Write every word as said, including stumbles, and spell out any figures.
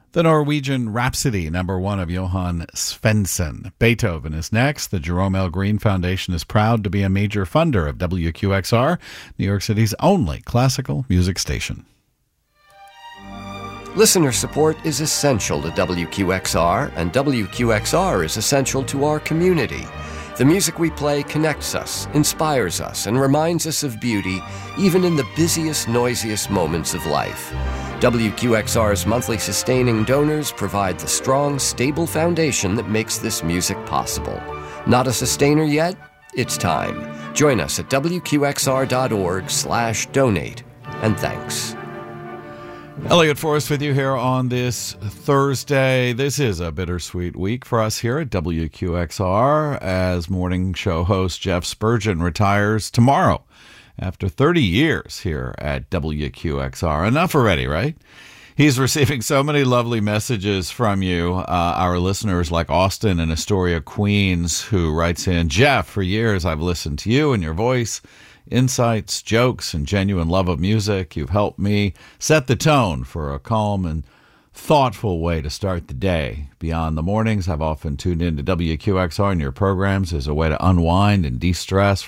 The Norwegian Rhapsody, number one of Johann Svensson. Beethoven is next. The Jerome L. Green Foundation is proud to be a major funder of W Q X R, New York City's only classical music station. Listener support is essential to W Q X R, and W Q X R is essential to our community. The music we play connects us, inspires us, and reminds us of beauty, even in the busiest, noisiest moments of life. W Q X R's monthly sustaining donors provide the strong, stable foundation that makes this music possible. Not a sustainer yet? It's time. Join us at W Q X R dot org slash donate. And thanks. Elliot Forrest with you here on this Thursday. This is a bittersweet week for us here at W Q X R as morning show host Jeff Spurgeon retires tomorrow after thirty years here at W Q X R. Enough already, right? He's receiving so many lovely messages from you, uh, our listeners like Austin in Astoria, Queens, who writes in, Jeff, for years I've listened to you and your voice, insights, jokes, and genuine love of music. You've helped me set the tone for a calm and thoughtful way to start the day. Beyond the mornings, I've often tuned into W Q X R and your programs as a way to unwind and de-stress